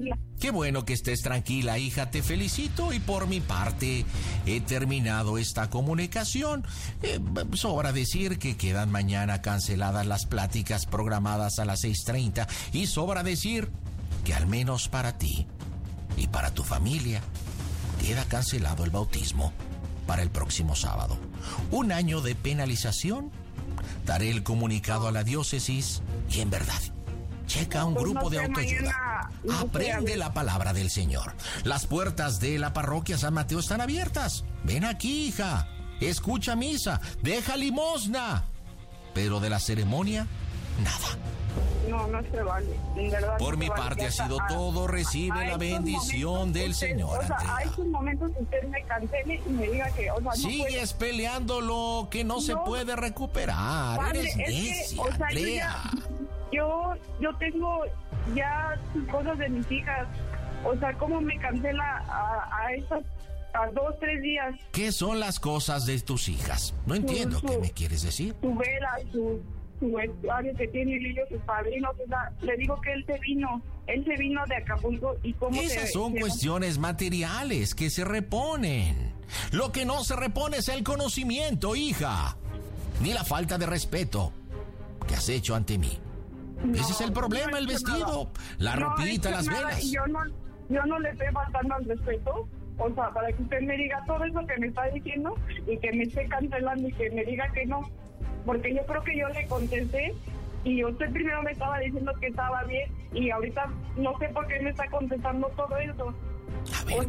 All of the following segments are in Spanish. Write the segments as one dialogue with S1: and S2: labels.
S1: Qué bueno que estés tranquila, hija, te felicito y por mi parte he terminado esta comunicación. Sobra decir que quedan mañana canceladas las pláticas programadas a las 6:30 y sobra decir que al menos para ti y para tu familia queda cancelado el bautismo para el próximo sábado. 1 año de penalización. Daré el comunicado a la diócesis y en verdad, checa un grupo de autoayuda. Aprende la palabra del Señor. Las puertas de la parroquia San Mateo están abiertas. Ven aquí, hija. Escucha misa. Deja limosna. Pero de la ceremonia, nada.
S2: No se vale. En verdad,
S1: por mi parte ha sido todo. Recibe la bendición del Señor.
S2: O sea, hay sus momentos que usted me cancele y me diga que, o sea, no
S1: sigues peleando lo que no se puede recuperar.
S2: Vale,
S1: eres necia,
S2: o sea,
S1: Andrea.
S2: Yo tengo ya sus cosas de mis hijas. O sea, ¿cómo me cancela a estas, a 2-3 días?
S1: ¿Qué son las cosas de tus hijas? No entiendo qué me quieres decir.
S2: Su vela, su vestuario que tiene ellos, sus padrinos. O sea, le digo que él se vino de Acapulco y cómo
S1: esas son cuestiones materiales que se reponen. Lo que no se repone es el conocimiento, hija, ni la falta de respeto que has hecho ante mí. Ese es el problema, el vestido, la ropita, las velas.
S2: Yo no le estoy faltando al respeto. O sea, para que usted me diga todo eso que me está diciendo y que me esté cancelando y que me diga que no. Porque yo creo que yo le contesté y usted primero me estaba diciendo que estaba bien y ahorita no sé por qué me está contestando todo eso.
S1: A ver,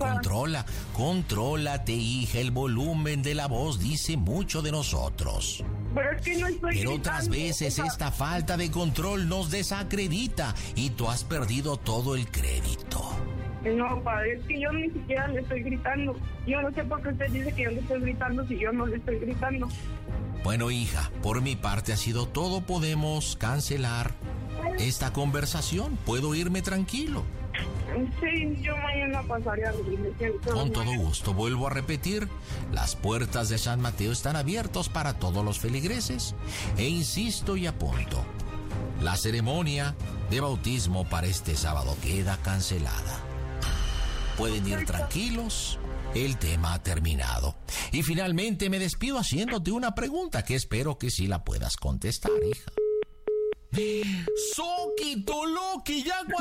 S1: contrólate, hija, el volumen de la voz dice mucho de nosotros.
S2: Pero es que no estoy
S1: Pero otras veces esta falta de control nos desacredita y tú has perdido todo el crédito.
S2: No, padre, es que yo ni siquiera le estoy gritando. Yo no sé por qué usted dice que yo le estoy gritando si yo no le estoy gritando.
S1: Bueno, hija, por mi parte ha sido todo. Podemos cancelar esta conversación. ¿Puedo irme tranquilo?
S2: Sí, yo mañana pasaría a la iglesia.
S1: Con todo gusto. Vuelvo a repetir, las puertas de San Mateo están abiertas para todos los feligreses. E insisto y apunto, la ceremonia de bautismo para este sábado queda cancelada. Pueden ir tranquilos, el tema ha terminado. Y finalmente me despido haciéndote una pregunta que espero que sí la puedas contestar, hija. ¡Soquito, Loki, ya